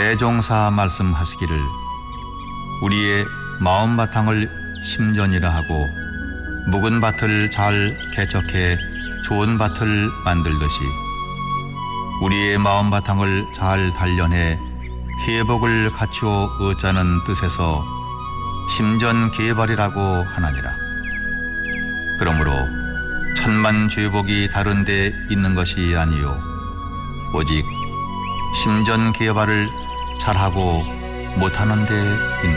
대종사 말씀하시기를 우리의 마음 바탕을 심전이라 하고 묵은 밭을 잘 개척해 좋은 밭을 만들듯이 우리의 마음 바탕을 잘 단련해 회복을 갖추어 얻자는 뜻에서 심전개발이라고 하나니라. 그러므로 천만 죄복이 다른 데 있는 것이 아니요 오직 심전개발을 잘하고 못하는 데 있는